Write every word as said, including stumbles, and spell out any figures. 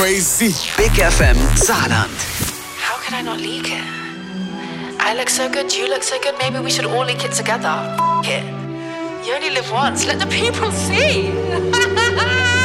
crazy. Big F M Saarland. How could I not leak it? I look so good, you look so good, maybe we should all leak it together. F it. You only live once, let the people see.